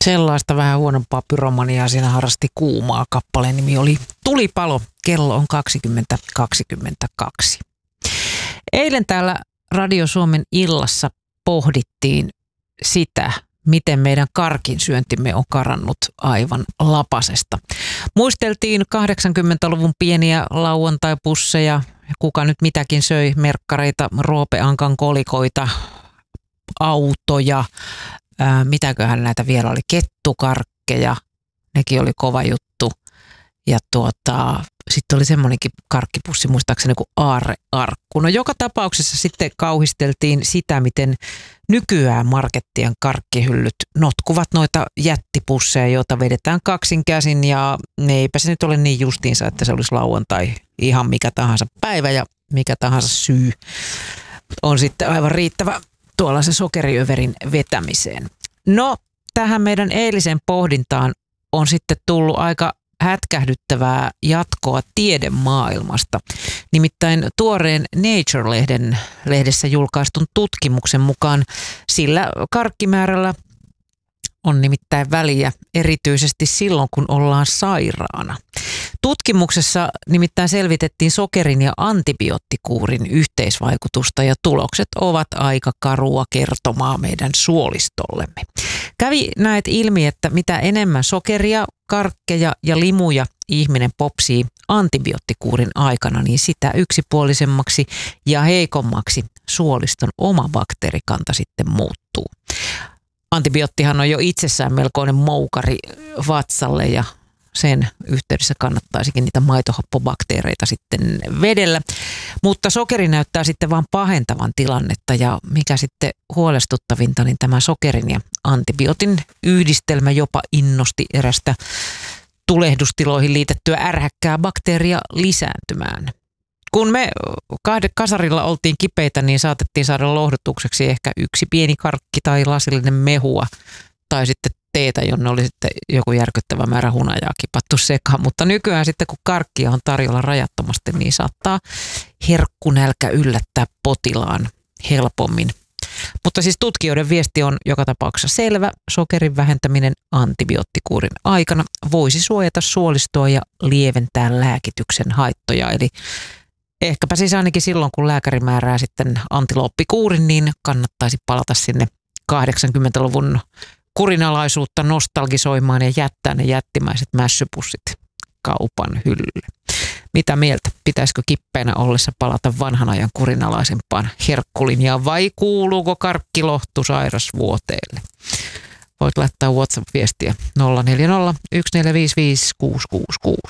Sellaista vähän huonompaa pyromaniaa siinä harrasti Kuumaa. Kappaleen nimi oli Tulipalo. Kello on 20:22. Eilen täällä Radio Suomen illassa pohdittiin sitä, miten meidän karkinsyöntimme on karannut aivan lapasesta. Muisteltiin 80-luvun pieniä lauantaipusseja, kuka nyt mitäkin söi, merkkareita, roopeankan kolikoita, autoja, mitäköhän näitä vielä oli, kettukarkkeja, nekin oli kova juttu. Ja sitten oli semmoinenkin karkkipussi, muistaakseni kuin aarrearkku. No joka tapauksessa sitten kauhisteltiin sitä, miten nykyään markettien karkkihyllyt notkuvat noita jättipusseja, joita vedetään kaksin käsin. Ja eipä se nyt ole niin justiinsa, että se olisi lauantai ihan mikä tahansa päivä ja mikä tahansa syy on sitten aivan riittävä tuollaisen sokeriöverin vetämiseen. No tähän meidän eiliseen pohdintaan on sitten tullut aika hätkähdyttävää jatkoa tiedemaailmasta. Nimittäin tuoreen Nature-lehdessä julkaistun tutkimuksen mukaan sillä karkkimäärällä on nimittäin väliä erityisesti silloin, kun ollaan sairaana. Tutkimuksessa nimittäin selvitettiin sokerin ja antibioottikuurin yhteisvaikutusta ja tulokset ovat aika karua kertomaa meidän suolistollemme. Kävi näet ilmi, että mitä enemmän sokeria, karkkeja ja limuja ihminen popsii antibioottikuurin aikana, niin sitä yksipuolisemmaksi ja heikommaksi suoliston oma bakteerikanta sitten muuttuu. Antibioottihan on jo itsessään melkoinen moukari vatsalle ja sen yhteydessä kannattaisikin niitä maitohappobakteereita sitten vedellä. Mutta sokeri näyttää sitten vaan pahentavan tilannetta ja mikä sitten huolestuttavinta, niin tämä sokerin ja antibiootin yhdistelmä jopa innosti erästä tulehdustiloihin liitettyä ärhäkkää bakteeria lisääntymään. Kun me kasarilla oltiin kipeitä, niin saatettiin saada lohdutukseksi ehkä yksi pieni karkki tai lasillinen mehua tai sitten teetä, jonne oli sitten joku järkyttävä määrä hunajaa kipattu sekaan. Mutta nykyään sitten kun karkkia on tarjolla rajattomasti, niin saattaa herkkunälkä yllättää potilaan helpommin. Mutta siis tutkijoiden viesti on joka tapauksessa selvä. Sokerin vähentäminen antibioottikuurin aikana voisi suojata suolistoa ja lieventää lääkityksen haittoja. Eli ehkäpä siis ainakin silloin, kun lääkäri määrää sitten antilooppikuurin, niin kannattaisi palata sinne 80-luvun kurinalaisuutta nostalgisoimaan ja jättää ne jättimäiset mässypussit kaupan hyllylle. Mitä mieltä? Pitäisikö kippeinä ollessa palata vanhan ajan kurinalaisempaan herkkulinjaan vai kuuluuko karkkilohtu sairasvuoteelle? Voit laittaa WhatsApp-viestiä 040 1455 666.